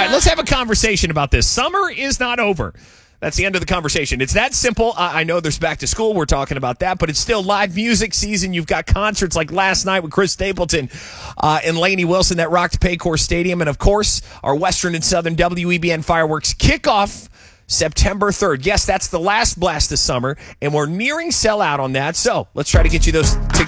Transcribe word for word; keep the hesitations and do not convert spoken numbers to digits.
let's have a conversation about this. Summer is not over. That's the end of the conversation. It's that simple. I, I know there's back to school. We're talking about that, but it's still live music season. You've got concerts like last night with Chris Stapleton uh, and Lainey Wilson that rocked Paycor Stadium. And, of course, our Western and Southern W E B N fireworks kickoff September third. Yes, that's the last blast this summer, and we're nearing sellout on that. So let's try to get you those tickets.